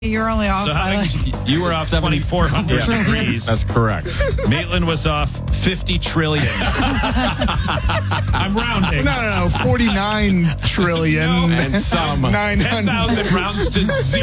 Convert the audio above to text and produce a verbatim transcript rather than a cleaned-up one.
You're only off. So how by many, like- you were off twenty-four hundred Yeah. degrees. That's correct. Maitland was off fifty trillion. I'm rounding. No, no, no. forty-nine trillion. And some. nine ten hundred. thousand rounds to zero.